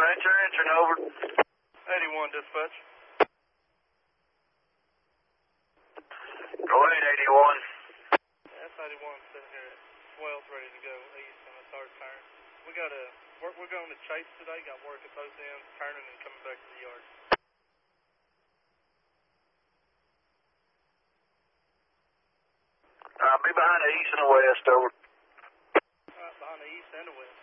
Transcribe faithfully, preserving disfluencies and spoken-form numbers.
Rancher, answering over. eighty-one, dispatch. Go ahead, eighty-one. S eighty-one sitting here at twelve, ready to go east on the third turn. We got a, we're, we're going to Chase today, got work at both ends, turning and coming back to the yard. I'll be behind the east and the west, over. Alright, behind the east and the west.